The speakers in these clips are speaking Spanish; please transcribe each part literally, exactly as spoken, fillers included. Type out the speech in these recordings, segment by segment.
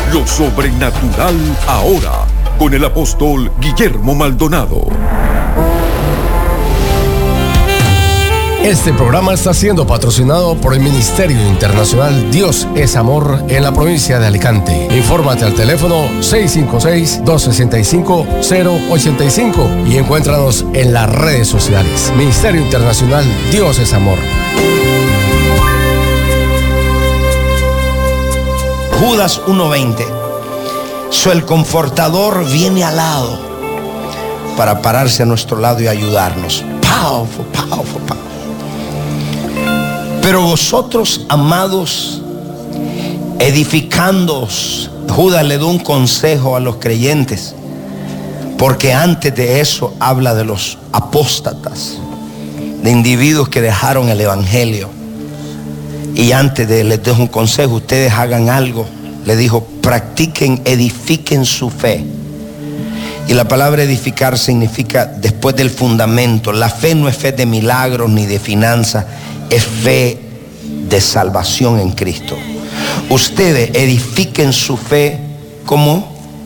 Lo sobrenatural ahora, con el apóstol Guillermo Maldonado. Este programa está siendo patrocinado por el Ministerio Internacional Dios es Amor en la provincia de Alicante. Infórmate al teléfono seis cinco seis, dos seis cinco, cero ocho cinco y encuéntranos en las redes sociales. Ministerio Internacional Dios es Amor. Judas uno veinte. So el confortador viene al lado para pararse a nuestro lado y ayudarnos. Powerful, powerful, powerful. Pero vosotros, amados, edificándoos. Judas le da un consejo a los creyentes, porque antes de eso habla de los apóstatas, de individuos que dejaron el evangelio. Y antes de les dejo un consejo, ustedes hagan algo. Le dijo, practiquen, edifiquen su fe. Y la palabra edificar significa después del fundamento. La fe no es fe de milagros ni de finanzas, es fe de salvación en Cristo. Ustedes edifiquen su fe. ¿Cómo?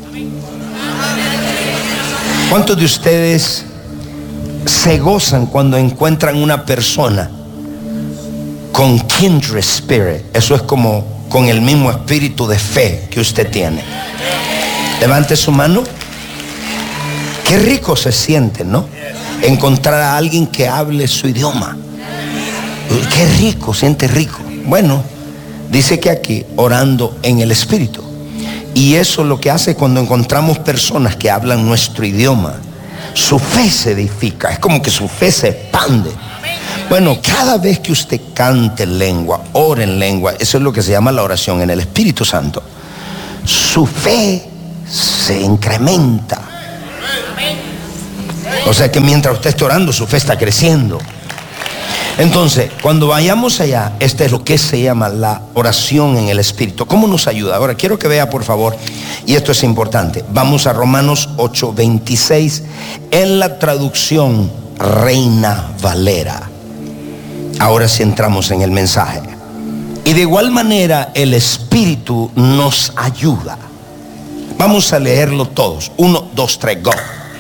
¿Cuántos de ustedes se gozan cuando encuentran una persona con kindred spirit? Eso es como con el mismo espíritu de fe que usted tiene. Levante su mano. Qué rico se siente, ¿no? Encontrar a alguien que hable su idioma. Qué rico, siente rico. Bueno, dice que aquí orando en el espíritu. Y eso es lo que hace cuando encontramos personas que hablan nuestro idioma. Su fe se edifica, es como que su fe se expande. Bueno, cada vez que usted cante en lengua, ore en lengua, eso es lo que se llama la oración en el Espíritu Santo. Su fe se incrementa. O sea que mientras usted está orando, su fe está creciendo. Entonces, cuando vayamos allá, este es lo que se llama la oración en el Espíritu. ¿Cómo nos ayuda? Ahora quiero que vea, por favor, y esto es importante. Vamos a Romanos ocho veintiséis en la traducción Reina Valera. Ahora sí entramos en el mensaje. Y de igual manera el Espíritu nos ayuda. Vamos a leerlo todos. Uno, dos, tres, go.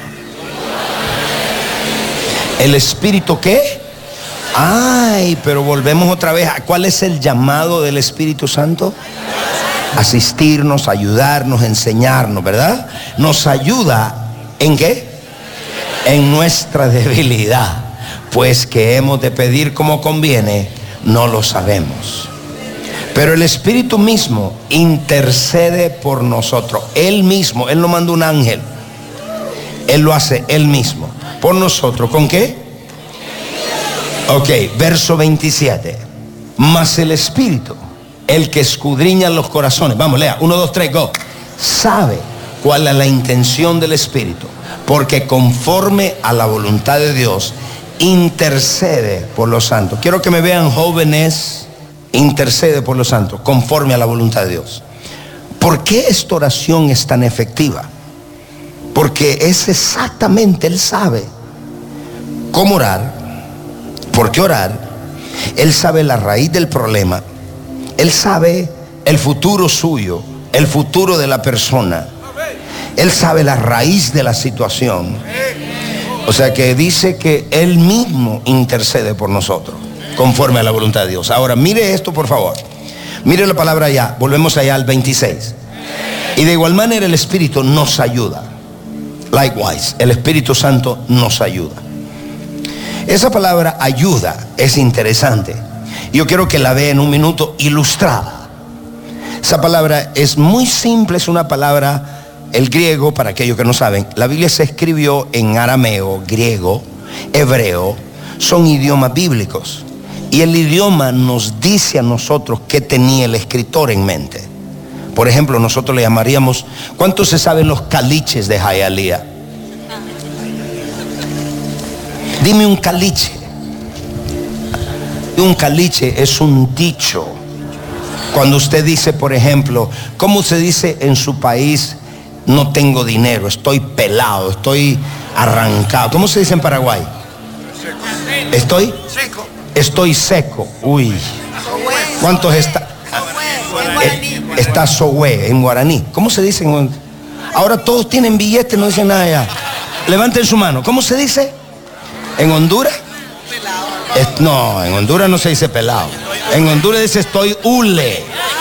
¿El Espíritu qué? Ay, pero volvemos otra vez. ¿Cuál es el llamado del Espíritu Santo? Asistirnos, ayudarnos, enseñarnos, ¿verdad? Nos ayuda ¿en qué? En nuestra debilidad. Pues que hemos de pedir como conviene, no lo sabemos. Pero el Espíritu mismo intercede por nosotros. Él mismo, Él no manda un ángel. Él lo hace Él mismo. Por nosotros, ¿con qué? Ok, verso veintisiete. Mas el Espíritu, el que escudriña los corazones. Vamos, lea, uno, dos, tres, go. Sabe cuál es la intención del Espíritu, porque conforme a la voluntad de Dios, intercede por los santos. Quiero que me vean, jóvenes. Intercede por los santos, conforme a la voluntad de Dios. ¿Por qué esta oración es tan efectiva? Porque es exactamente, Él sabe cómo orar, por qué orar. Él sabe la raíz del problema. Él sabe el futuro suyo, el futuro de la persona. Él sabe la raíz de la situación. O sea que dice que Él mismo intercede por nosotros, conforme a la voluntad de Dios. Ahora, mire esto, por favor. Mire la palabra allá. Volvemos allá al veintiséis. Y de igual manera el Espíritu nos ayuda. Likewise, el Espíritu Santo nos ayuda. Esa palabra ayuda es interesante. Yo quiero que la vea en un minuto ilustrada. Esa palabra es muy simple, es una palabra, el griego, para aquellos que no saben, la Biblia se escribió en arameo, griego, hebreo, son idiomas bíblicos. Y el idioma nos dice a nosotros qué tenía el escritor en mente. Por ejemplo, nosotros le llamaríamos, ¿cuántos se saben los caliches de Hialeah? Dime un caliche. Un caliche es un dicho. Cuando usted dice, por ejemplo, ¿cómo se dice en su país? No tengo dinero, estoy pelado, estoy arrancado. ¿Cómo se dice en Paraguay? Estoy seco. Estoy seco. Uy. ¿Cuántos están? está Sohue en guaraní. ¿Cómo se dice? Ahora todos tienen billetes, no dicen nada ya. Levanten su mano. ¿Cómo se dice? ¿En Honduras? Es, no, en Honduras no se dice pelado. En Honduras dice estoy hule.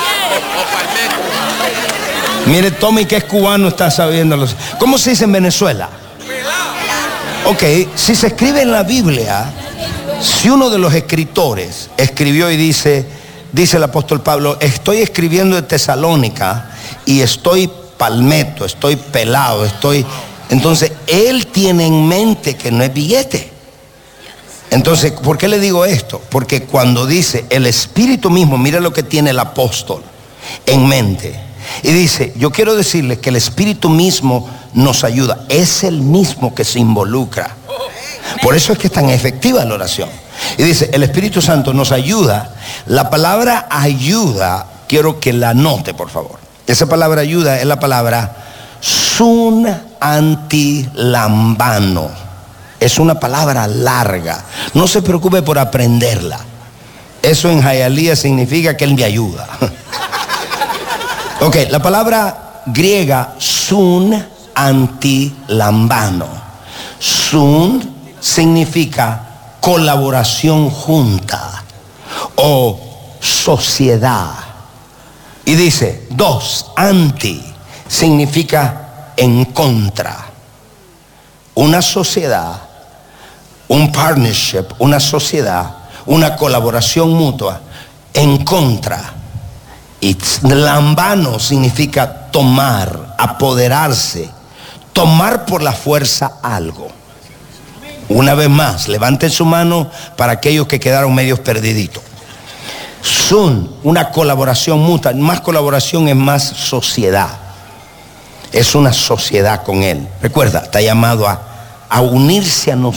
Mire, Tommy, que es cubano, está sabiéndolo. ¿Cómo se dice en Venezuela? Ok, si se escribe en la Biblia, si uno de los escritores escribió y dice, dice el apóstol Pablo, estoy escribiendo de Tesalónica y estoy palmeto, estoy pelado, estoy... Entonces, él tiene en mente que no es billete. Entonces, ¿por qué le digo esto? Porque cuando dice el Espíritu mismo, mira lo que tiene el apóstol en mente. Y dice, yo quiero decirles que el Espíritu mismo nos ayuda. Es el mismo que se involucra. Por eso es que es tan efectiva la oración. Y dice, el Espíritu Santo nos ayuda. La palabra ayuda, quiero que la anote, por favor. Esa palabra ayuda es la palabra sun antilambano. Es una palabra larga. No se preocupe por aprenderla. Eso en Hialeah significa que él me ayuda. Ok, la palabra griega sun antilambano. Sun significa colaboración junta o sociedad. Y dice, dos, anti significa en contra. Una sociedad, un partnership, una sociedad, una colaboración mutua en contra. Y lambano significa tomar, apoderarse, tomar por la fuerza algo. Una vez más, levanten su mano para aquellos que quedaron medios perdiditos. Son una colaboración mutua, más colaboración es más sociedad. Es una sociedad con él. Recuerda, está llamado a, a unirse a nosotros.